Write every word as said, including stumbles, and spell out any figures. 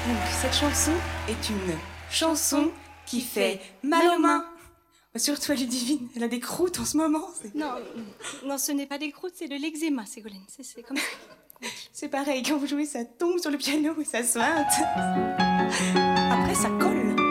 Donc, cette chanson est une chanson qui fait mal aux mains. Surtout à Ludivine, elle a des croûtes en ce moment. C'est... Non, non, ce n'est pas des croûtes, c'est de l'eczéma, Ségolène. C'est, c'est comme ça. C'est pareil, quand vous jouez, ça tombe sur le piano et ça suinte. Après, ça colle.